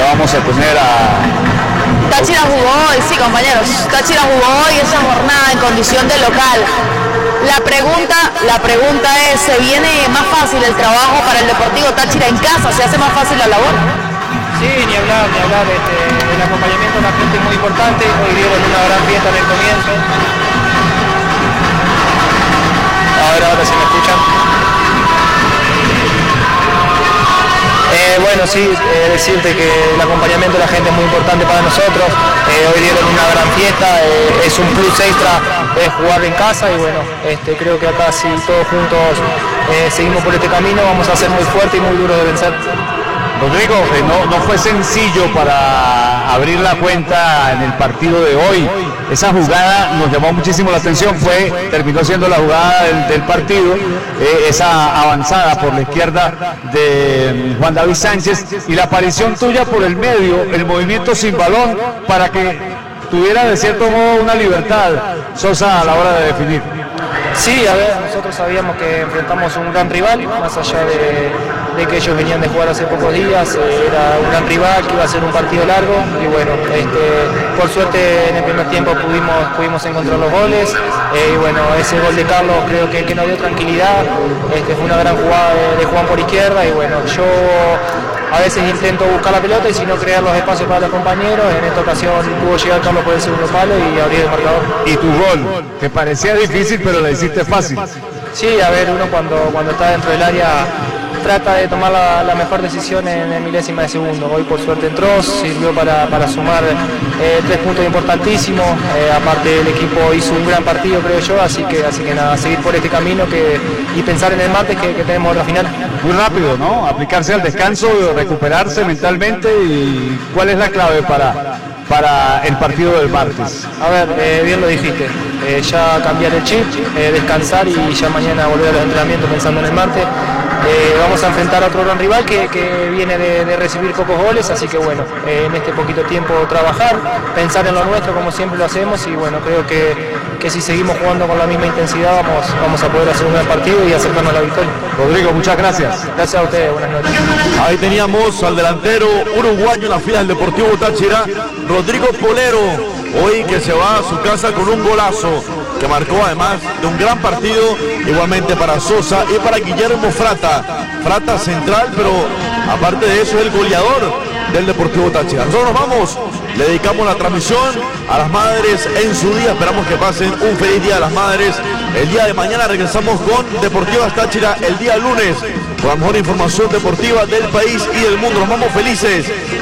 vamos a tener a... Táchira jugó hoy, sí compañeros, Táchira jugó hoy esa jornada en condición de local. La pregunta es, ¿se viene más fácil el trabajo para el Deportivo Táchira en casa? ¿Se hace más fácil la labor? Sí, ni hablar, el acompañamiento de la gente es muy importante, hoy dieron una gran fiesta en el comienzo. Ahora si me escuchan. Bueno, sí, decirte que el acompañamiento de la gente es muy importante para nosotros. Hoy dieron una gran fiesta, es un plus extra jugar en casa y bueno, creo que acá si todos juntos seguimos por este camino vamos a ser muy fuertes y muy duros de vencer. Rodrigo, no fue sencillo para abrir la cuenta en el partido de hoy. Esa jugada nos llamó muchísimo la atención, terminó siendo la jugada del partido, esa avanzada por la izquierda de Juan David Sánchez y la aparición tuya por el medio, el movimiento sin balón para que tuviera de cierto modo una libertad Sosa a la hora de definir. Sí, a ver, nosotros sabíamos que enfrentamos un gran rival, más allá de que ellos venían de jugar hace pocos días, era un gran rival que iba a ser un partido largo y bueno, por suerte en el primer tiempo pudimos encontrar los goles y bueno, ese gol de Carlos creo que nos dio tranquilidad, fue una gran jugada de Juan por izquierda y bueno, yo a veces intento buscar la pelota y si no crear los espacios para los compañeros, en esta ocasión pudo llegar Carlos por el segundo palo y abrir el marcador. Y tu gol, que parecía difícil pero la hiciste fácil. Sí, a ver, uno cuando está dentro del área trata de tomar la mejor decisión en milésima de segundo. Hoy por suerte entró, sirvió para sumar 3 puntos importantísimos. Aparte el equipo hizo un gran partido creo yo, así que nada, seguir por este camino y pensar en el martes que tenemos la final. Muy rápido, ¿no? Aplicarse al descanso, recuperarse mentalmente y ¿cuál es la clave para el partido del martes? A ver, bien lo dijiste, ya cambiar el chip, descansar y ya mañana volver a los entrenamientos pensando en el martes. Vamos a enfrentar a otro gran rival que viene de recibir pocos goles, así que bueno, en este poquito tiempo trabajar, pensar en lo nuestro como siempre lo hacemos y bueno, creo que si seguimos jugando con la misma intensidad vamos a poder hacer un gran partido y acercarnos a la victoria. Rodrigo, muchas gracias. Gracias a ustedes, buenas noches. Ahí teníamos al delantero uruguayo en la fila del Deportivo Táchira, Rodrigo Polero, hoy que se va a su casa con un golazo que marcó además de un gran partido igualmente para Sosa y para Guillermo Frata central, pero aparte de eso es el goleador del Deportivo Táchira. Nosotros nos vamos, le dedicamos la transmisión a las madres en su día, esperamos que pasen un feliz día a las madres. El día de mañana regresamos con Deportivas Táchira el día lunes con la mejor información deportiva del país y del mundo. Nos vamos felices.